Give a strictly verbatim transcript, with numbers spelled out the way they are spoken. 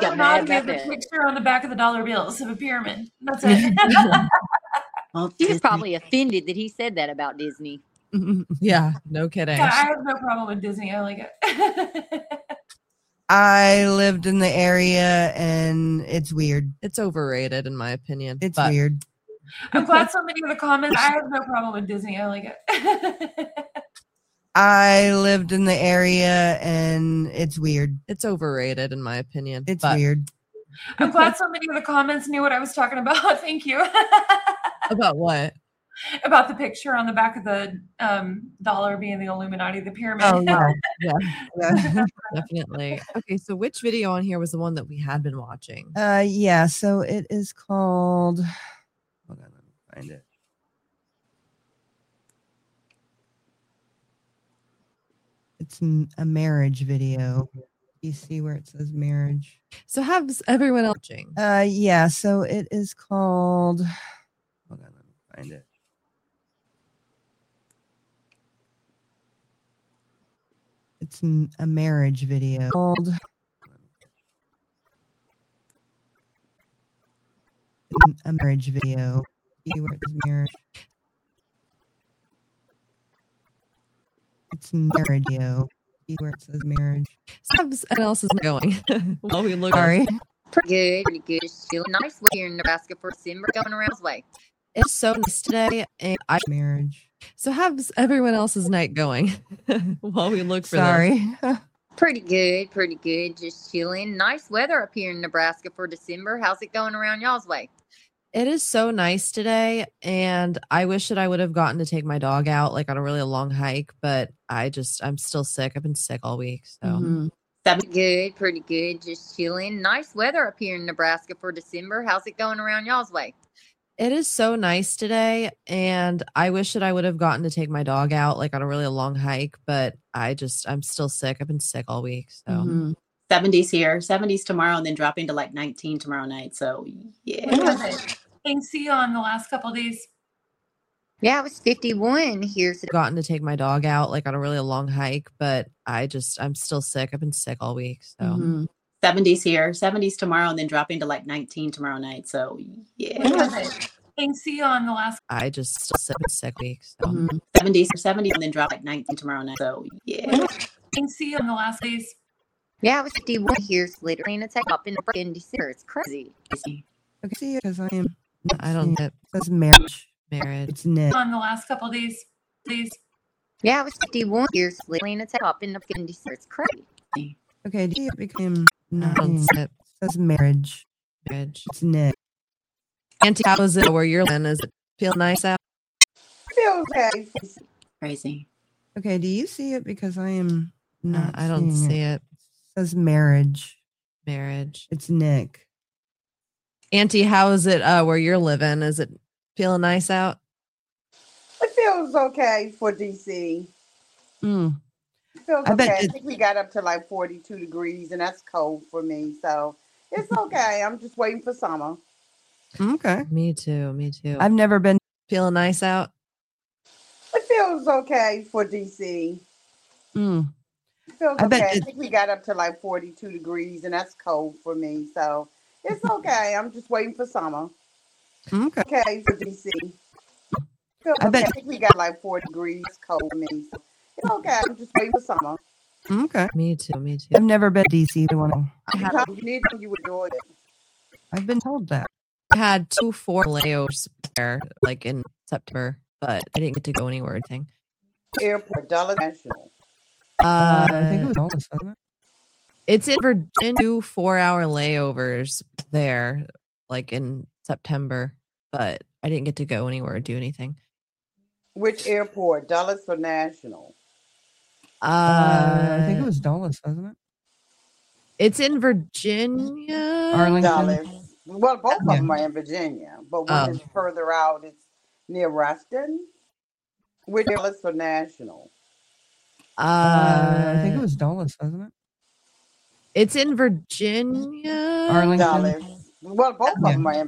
got mad Illuminati about is a that. picture on the back of the dollar bills of a pyramid. That's it. Well, She was Disney. probably offended that he said that about Disney. Yeah, no kidding. Yeah, I have no problem with Disney. I like it. I lived in the area and it's weird. It's overrated in my opinion. It's but weird. I'm glad so many of the comments. I have no problem with Disney. I like it. I lived in the area and it's weird. It's overrated in my opinion. It's but weird. I'm glad so many of the comments knew what I was talking about. Thank you. About what? About the picture on the back of the um, dollar being the Illuminati, the pyramid. Oh, no. Yeah, Yeah. definitely. Okay, so which video on here was the one that we had been watching? Uh, yeah, so it is called. Hold on, let me find it. It's m- a marriage video. You see where it says marriage? So how's everyone else watching? Uh, yeah, so it is called. Hold on, let me find it. It's m- a marriage video called. It's a marriage video. See where it says marriage? It's marriage video. See where it says marriage? So how's everyone else is going? While we look. Sorry. Pretty good, pretty good. Just feeling nice weather here in Nebraska for December, going around this way. It's so nice today, and I. Marriage. So how's everyone else's night going? While we look for this. Sorry. Pretty good, pretty good. Just chilling. Nice weather up here in Nebraska for December. How's it going around y'all's way? It is so nice today, and I wish that I would have gotten to take my dog out like on a really long hike, but I just I'm still sick. I've been sick all week, so Mhm. Pretty good, pretty good. Just chilling. Nice weather up here in Nebraska for December. How's it going around y'all's way? it is so nice today, and I wish that I would have gotten to take my dog out like on a really long hike, but I just I'm still sick. I've been sick all week, so Mhm. seventies here, seventies tomorrow, and then dropping to like nineteen tomorrow night. So yeah. What was it? A C on the last couple of days. Yeah, it was fifty-one here. So gotten to take my dog out like on a really long hike, but I just I'm still sick. I've been sick all week, so Mhm. seventies here, seventies tomorrow, and then dropping to like nineteen tomorrow night. So yeah. What was it? A C on the last. I just still sick, been sick week, so Mhm. seventies, seventies, and then drop like nineteen tomorrow night. So yeah. A C on the last days. yeah, it was fifty-one here. So literally in a take up in in December. It's crazy. Okay, see, because I am. I don't get It says marriage. married. It's Nick. On the last couple of days. Days. Yeah, it was fifty-one here. So literally in a take up in in December. It's crazy. Okay, do you became I don't nine? get It says marriage. marriage. It's Nick. Auntie, how is it where you're living? Is it feel nice out? Feels okay. Crazy. Okay, do you see it? Because I am No, not. I don't seeing see it. It says marriage. Marriage. It's Nick. Auntie, how is it uh where you're living? Is it feeling nice out? It feels okay for D C. Mm. It feels I bet okay. I it- think we got up to like forty-two degrees, and that's cold for me. So it's okay. I'm just waiting for summer. Okay. Me too. Me too. I've never been. feeling nice out. It feels okay for D C. Mm. It feels I bet okay. I it- think we got up to like forty-two degrees, and that's cold for me. So it's okay. I'm just waiting for summer. Okay. Okay for D C. Feels I okay. bet- I think we got like forty degrees, cold for me. So it's okay. I'm just waiting for summer. Okay. Me too. Me too. I've never been to D C. I want to. You need to, you enjoy it. I've been told that. I had two four layovers there, like in September, but I didn't get to go anywhere. I think. Airport, Dallas National. Uh, I think it was Dallas, wasn't it? it's in Virginia. Two four-hour layovers there, like in September, but I didn't get to go anywhere or do anything. Which airport? Dallas or National? Uh, I think it was Dallas, wasn't it? It's in Virginia. Arlington. Dallas. Well, both of Yeah. them are in Virginia, but one Oh. is further out. It's near Ruston. Which Dallas or National? Uh, I think it was Dallas, wasn't it? It's in Virginia. Arlington. Dallas. Well, both Yeah. of them are in